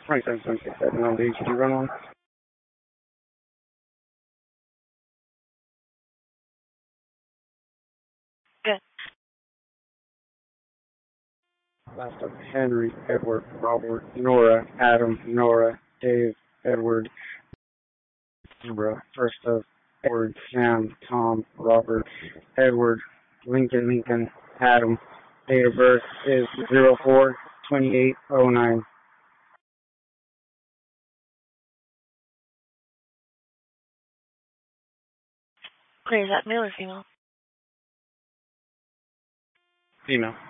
2777 on the HG run on. Good. Last of Henry, Edward, Robert, Nora, Adam, Nora, Dave, Edward, Zebra. First of Edward, Sam, Tom, Robert, Edward, Lincoln, Adam. Date of birth is 04/28/09. Great. Is that male or female? Female.